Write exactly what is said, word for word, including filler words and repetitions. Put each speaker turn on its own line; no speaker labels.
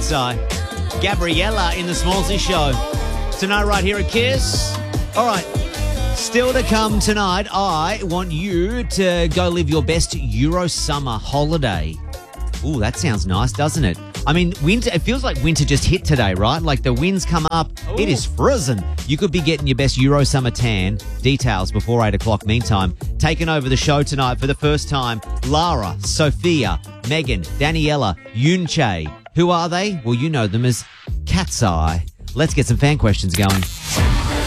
Cat's Eye. Gabriella in the Smallsy Show. Tonight right here at Kiss. All right. Still to come tonight, I want you to go live your best Euro summer holiday. Ooh, that sounds nice, doesn't it? I mean, winter. It feels like winter just hit today, right? Like the winds come up. Ooh. It is frozen. You could be getting your best Euro summer tan. Details before eight o'clock. Meantime, taking over the show tonight for the first time, Lara, Sophia, Megan, Daniela, Yunche. Who are they? Well, you know them as Cat's Eye. Let's get some fan questions going.